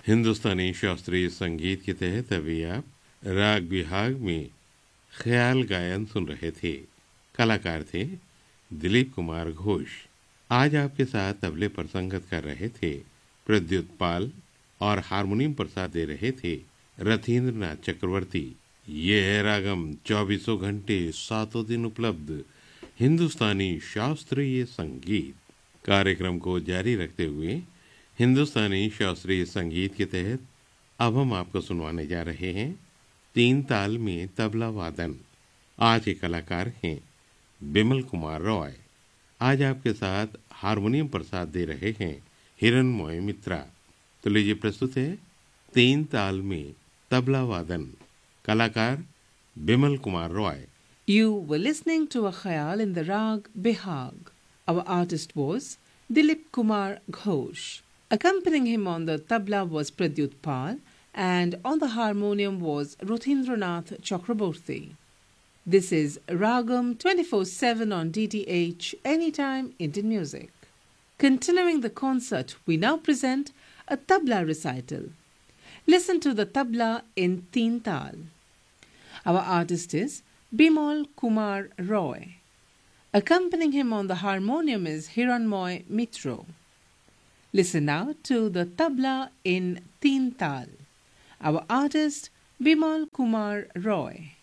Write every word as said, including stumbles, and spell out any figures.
हिंदुस्तानी शास्त्रीय संगीत के तहत अभी आप राग बिहाग में ख्याल गायन सुन रहे थे। कलाकार थे दिलीप कुमार घोष। आज आपके साथ तबले पर संगत कर रहे थे प्रद्युत पाल और हारमोनियम पर साथ दे रहे थे रथींद्रनाथ चक्रवर्ती। ये है रागम, चौबीसों घंटे सातों दिन उपलब्ध हिंदुस्तानी शास्त्रीय संगीत। कार्यक्रम को जारी रखते हुए हिंदुस्तानी शास्त्रीय संगीत के तहत अब हम आपको सुनवाने जा रहे हैं तीन ताल में तबला वादन। आज के कलाकार हैं बिमल कुमार रॉय। आज आपके साथ हारमोनियम पर साथ दे रहे हैं हिरणमय मित्रा। तो लीजिए प्रस्तुत है तीन ताल में तबला वादन। कलाकार Bimal Kumar Roy. You were listening to a khayal in the rag Bihag. Our artist was Dilip Kumar Ghosh. Accompanying him on the tabla was Pradyut Pal, and on the harmonium was Rothindranath Chakraborty. This is Ragam twenty-four seven on D T H Anytime Indian Music. Continuing the concert, we now present a tabla recital. Listen to the tabla in Teen Tal. Our artist is Bimal Kumar Roy. Accompanying him on the harmonium is Hiranmoy Mitro. Listen now to the tabla in Teen Tal. Our artist Bimal Kumar Roy.